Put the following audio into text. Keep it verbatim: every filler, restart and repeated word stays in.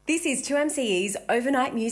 This is two M C E's Overnight Music.